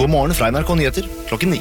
God morgen fra NRK Nyheter, klokken 9.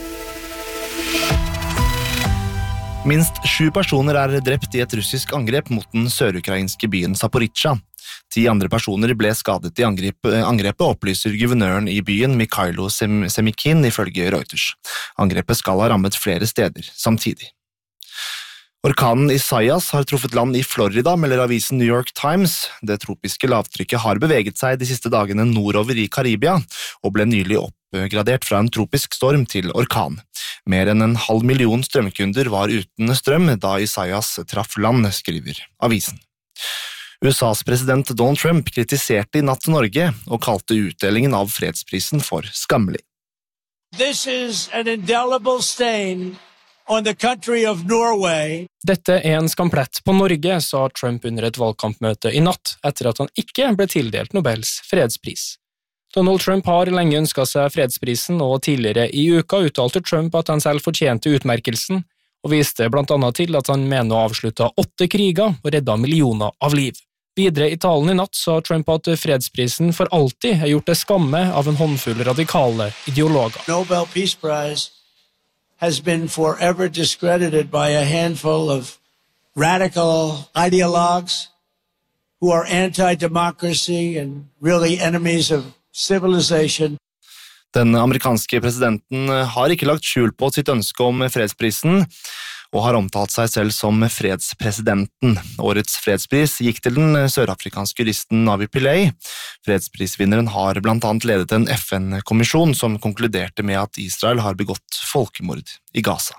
Minst 7 personer drept I et russisk angrep mot den sørukrainske byen Zaporizjzja. 10 andre personer ble skadet I angrepet, opplyser guvernøren I byen Mikhailo Semikhin ifølge Reuters. Angrepet skal ha rammet flere steder samtidig. Orkanen Isaias har truffet land I Florida, melder avisen New York Times. Det tropiske lavtrykket har beveget seg de siste dagene nordover I Karibia, og ble nylig oppgradert fra en tropisk storm til orkan. Mer enn 500,000 strømkunder var uten strøm da Isaias traff land, skriver avisen. USAs president Donald Trump kritiserte I natt Norge og kalte utdelingen av fredsprisen for skammelig. This is an indelible stain on the country of Norway. Dette en skamplett på Norge, sa Trump under et valgkampmøte I natt, etter at han ikke ble tildelt Nobels fredspris. Donald Trump har lenge ønsket seg fredsprisen, og tidligere I uka uttalte Trump at han selv fortjente utmerkelsen, og viste blant annet til at han mener å avslutte 8 kriger og redda millioner av liv. Videre I talen I natt sa Trump at fredsprisen for alltid gjort det skamme av en håndfull radikale ideologer. Nobel Peace Prize has been forever discredited by a handful of radical ideologues who are anti-democracy and really enemies of civilization. Den amerikanske presidenten har ikke lagt skjul på sitt ønske om fredsprisen, og har omtalt seg selv som fredspresidenten. Årets fredspris gikk til den sørafrikanske juristen Navi Pillay. Fredsprisvinneren har blant annet ledet en FN-kommisjon som konkluderte med at Israel har begått folkemord I Gaza.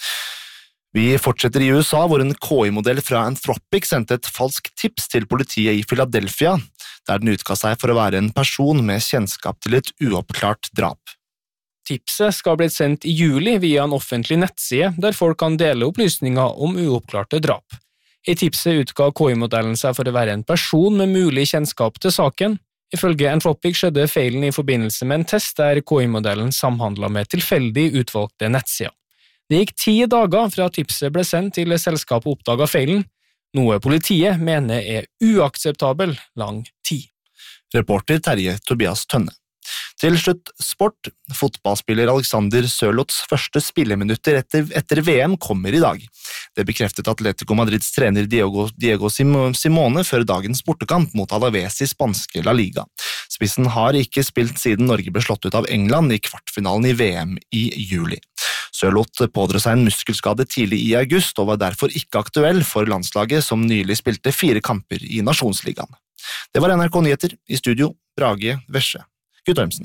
Vi fortsetter I USA, hvor en KI-modell fra Anthropic sendte et falskt tips til politiet I Philadelphia, der den utga seg for å være en person med kjennskap til et uoppklart drap. Tipset skal bli sendt I juli via en offentlig nettside, der folk kan dele opplysninger om uoppklarte drap. I tipset utga KI-modellen seg for å være en person med mulig kjennskap til saken. Ifølge Anthropic skjedde feilen I forbindelse med en test der KI-modellen samhandlet med tilfeldig utvalgte nettsider. Det gikk 10 dager fra tipset ble sendt til selskapet oppdaget feilen, noe politiet mener uakseptabel lang tid. Reporter Terje Tobias Tønne. Til slutt sport. Fotballspiller Alexander Sørloths første spilleminutter etter VM kommer I dag. Det bekreftet Atletico Madrids trener Diego Simone før dagens bortekamp mot Alaves I spanske La Liga. Spissen har ikke spilt siden Norge ble slått ut av England I kvartfinalen I VM I juli. Sørloth pådro seg en muskelskade tidlig I august og var derfor ikke aktuell for landslaget som nylig spilte 4 kamper I Nasjonsligaen. Det var NRK Nyheter. I studio, Brage Vesje. Guttormsen.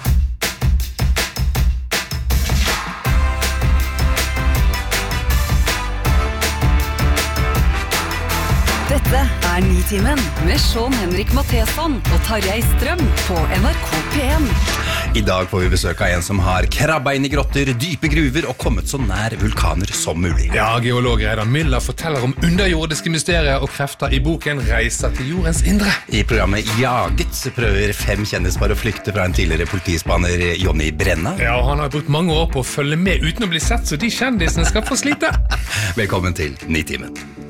Dette Nitimen med Sean Henrik Matheson og Tarjei Strøm på NRK P1. I dag får vi besøk av en som har krabba inn I grotter, dype gruver og kommet så nær vulkaner som mulig. Ja, geolog Reidar Müller forteller om underjordiske mysterier og krefter I boken Reiser til jordens indre. I programmet Jaget prøver 5 kjendispar å flykte fra en tidligere politispanner Jonny Brenna. Ja, og han har brukt mange år på å følge med uten å bli sett, så de kjendisene skal få slite. Velkommen til Nitimen.